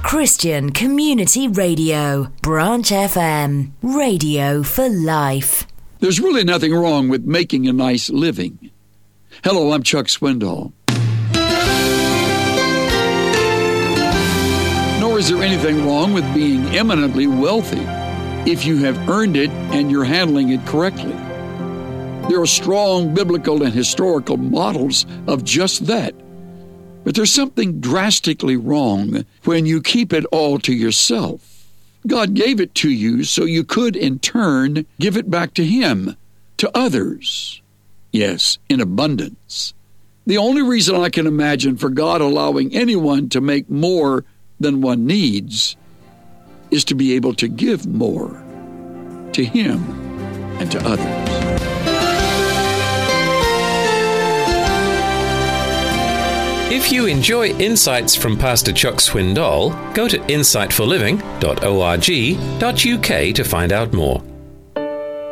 Christian Community Radio, Branch FM, radio for life. There's really nothing wrong with making a nice living. Hello, I'm Chuck Swindoll. Nor is there anything wrong with being eminently wealthy if you have earned it and you're handling it correctly. There are strong biblical and historical models of just that. But there's something drastically wrong when you keep it all to yourself. God gave it to you so you could, in turn, give it back to Him, to others. Yes, in abundance. The only reason I can imagine for God allowing anyone to make more than one needs is to be able to give more to Him and to others. If you enjoy insights from Pastor Chuck Swindoll, go to insightforliving.org.uk to find out more.